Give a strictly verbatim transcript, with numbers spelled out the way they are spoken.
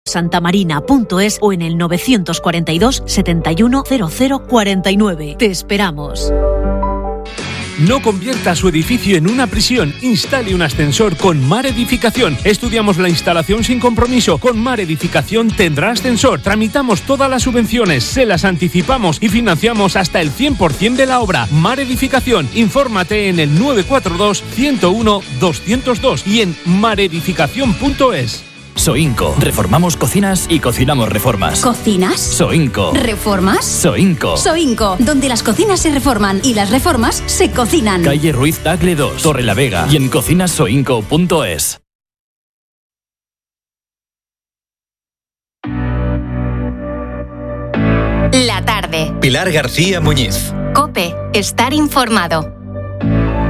santamarina punto es o en el novecientos cuarenta y dos, setenta y uno, cero cero cuarenta y nueve. Te esperamos. No convierta su edificio en una prisión. Instale un ascensor con Mar Edificación. Estudiamos la instalación sin compromiso. Con Mar Edificación tendrá ascensor. Tramitamos todas las subvenciones, se las anticipamos y financiamos hasta el cien por ciento de la obra. Mar Edificación. Infórmate en el nueve cuatro dos, ciento uno, doscientos dos y en maredificación punto es. Soinco. Reformamos cocinas y cocinamos reformas. ¿Cocinas? Soinco. ¿Reformas? Soinco. Soinco, donde las cocinas se reforman y las reformas se cocinan. Calle Ruiz Tagle dos, Torrelavega y en cocinas soinco punto es. La tarde. Pilar García Muñiz. COPE. Estar informado.